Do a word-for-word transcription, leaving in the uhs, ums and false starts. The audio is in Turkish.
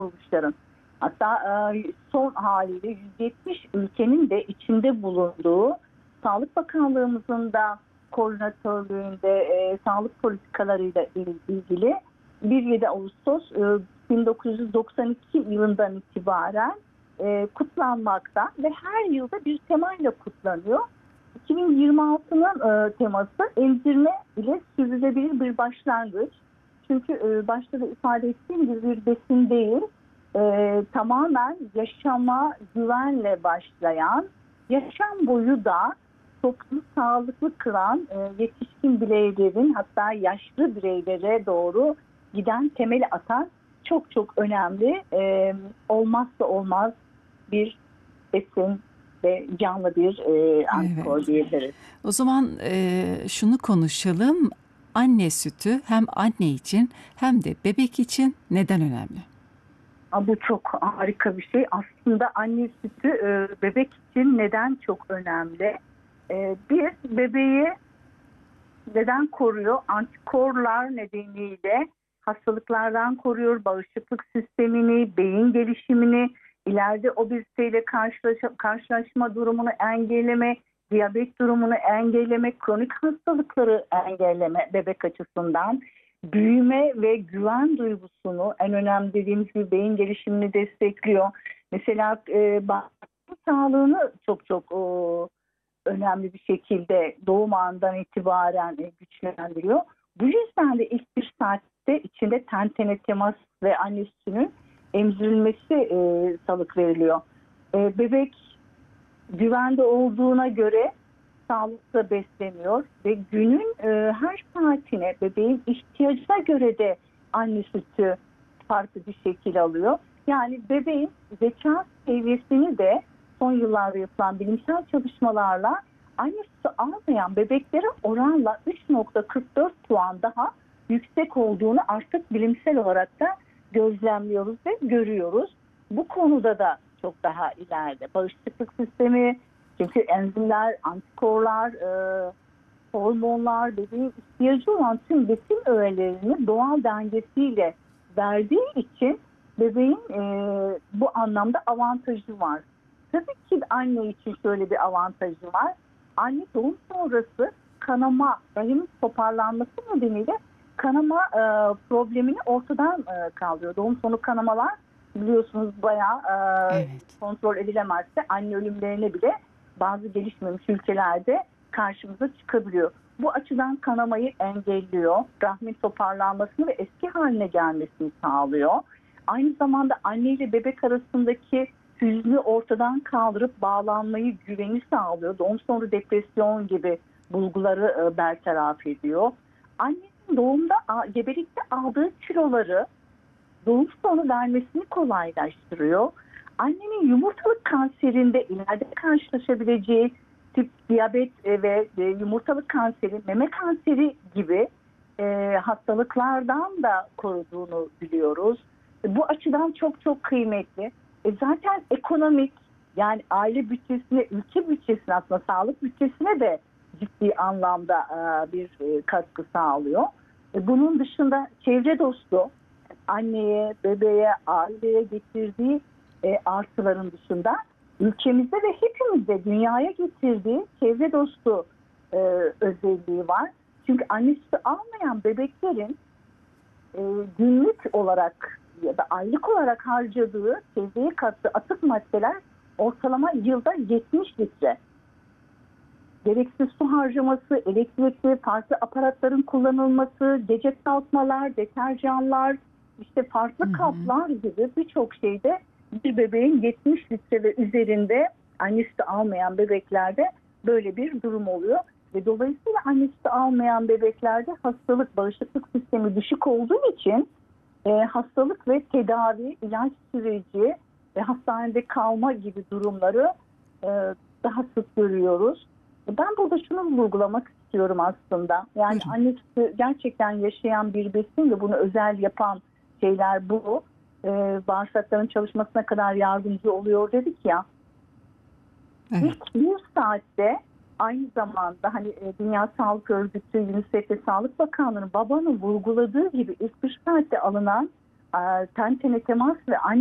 kuruluşların. Hatta e, son haliyle yüz yetmiş ülkenin de içinde bulunduğu, Sağlık Bakanlığımızın da koordinatörlüğünde e, sağlık politikalarıyla ilgili bir yedi Ağustos e, bin dokuz yüz doksan iki yılından itibaren e, kutlanmakta ve her yılda bir temayla kutlanıyor. iki bin yirmi altının e, teması emzirme ile sürdürülebilir bir başlangıç. Çünkü e, başta da ifade ettiğim gibi bir besin değil, e, tamamen yaşama güvenle başlayan, yaşam boyu da toplumu sağlıklı kılan e, yetişkin bireylerin, hatta yaşlı bireylere doğru giden, temeli atan çok çok önemli, e, olmazsa olmaz bir besin ve canlı bir e, antikor Evet. diyebiliriz. O zaman e, şunu konuşalım. Anne sütü hem anne için hem de bebek için neden önemli? Aa, bu çok harika bir şey. Aslında anne sütü e, bebek için neden çok önemli? E, bir, bebeği neden koruyor? Antikorlar nedeniyle hastalıklardan koruyor, bağışıklık sistemini, beyin gelişimini, ileride obeziteyle karşılaş karşılaşma durumunu engelleme, diyabet durumunu engelleme, kronik hastalıkları engelleme bebek açısından, büyüme ve güven duygusunu, en önemli dediğimiz gibi beyin gelişimini destekliyor. Mesela e, bağırsak sağlığını çok çok e, önemli bir şekilde doğum anından itibaren e, güçlendiriyor. Bu yüzden de ilk bir saatte içinde ten tene temas ve anne sütünün emzirilmesi e, salık veriliyor. E, bebek güvende olduğuna göre sağlıklı besleniyor ve günün e, her saatine bebeğin ihtiyacına göre de anne sütü farklı bir şekil alıyor. Yani bebeğin zeka seviyesini de son yıllarda yapılan bilimsel çalışmalarla anne sütü almayan bebeklere oranla üç nokta kırk dört puan daha yüksek olduğunu artık bilimsel olarak da gözlemliyoruz ve görüyoruz. Bu konuda da çok daha ileride. Bağışıklık sistemi, çünkü enzimler, antikorlar, e, hormonlar, bebeğin ihtiyacı olan tüm besin öğelerini doğal dengesiyle verdiği için bebeğin e, bu anlamda avantajı var. Tabii ki anne için şöyle bir avantajı var. Anne doğum sonrası kanama, rahimin toparlanması nedeniyle kanama e, problemini ortadan e, kaldırıyor. Doğum sonu kanamalar biliyorsunuz bayağı e, Evet. kontrol edilemezse anne ölümlerine bile bazı gelişmemiş ülkelerde karşımıza çıkabiliyor. Bu açıdan kanamayı engelliyor, rahmin toparlanmasını ve eski haline gelmesini sağlıyor. Aynı zamanda anne ile bebek arasındaki hüznü ortadan kaldırıp bağlanmayı, güveni sağlıyor. Doğum sonrası depresyon gibi bulguları e, bertaraf ediyor. Annenin doğumda, gebelikte aldığı kiloları doğum sonu vermesini kolaylaştırıyor. Annenin yumurtalık kanserinde ileride karşılaşabileceği tip diyabet ve yumurtalık kanseri, meme kanseri gibi e, hastalıklardan da koruduğunu biliyoruz. Bu açıdan çok çok kıymetli. E, zaten ekonomik, yani aile bütçesine, ülke bütçesine, aslında sağlık bütçesine de ciddi anlamda e, bir e, katkı sağlıyor. E, bunun dışında çevre dostu, anneye, bebeğe, aileye getirdiği e, artıların dışında ülkemizde ve hepimizde dünyaya getirdiği çevre dostu e, özelliği var. Çünkü anne sütü almayan bebeklerin e, günlük olarak ya da aylık olarak harcadığı çevreye kattığı atık maddeler ortalama yılda yetmiş litre. Gereksiz su harcaması, elektrikli farklı aparatların kullanılması, gece kalkmalar, deterjanlar, işte farklı Hı hı. kaplar gibi birçok şeyde bir bebeğin yetmiş litre ve üzerinde anne sütü almayan bebeklerde böyle bir durum oluyor. Ve dolayısıyla anne sütü almayan bebeklerde hastalık, bağışıklık sistemi düşük olduğu için e, hastalık ve tedavi, ilaç süreci ve hastanede kalma gibi durumları e, daha sık görüyoruz. Ben burada şunu vurgulamak istiyorum aslında. Yani Buyurun. anne sütü gerçekten yaşayan bir besin ve bunu özel yapan şeyler bu. Ee, bağırsakların çalışmasına kadar yardımcı oluyor dedik ya. Evet. İlk bir saatte aynı zamanda hani e, Dünya Sağlık Örgütü, UNICEF ve Sağlık Bakanlığı'nın babanın vurguladığı gibi ilk bir saatte alınan e, ten tene temas ve anne